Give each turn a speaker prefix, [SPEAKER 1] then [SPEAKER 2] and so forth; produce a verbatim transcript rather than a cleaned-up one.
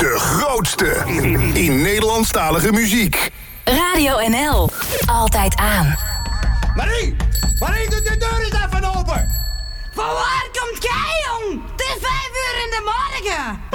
[SPEAKER 1] De grootste in Nederlandstalige muziek.
[SPEAKER 2] Radio N L. Altijd aan.
[SPEAKER 3] Marie! Marie, doe de deur eens even open!
[SPEAKER 4] Van waar komt jij, jong? Het is vijf uur in de morgen.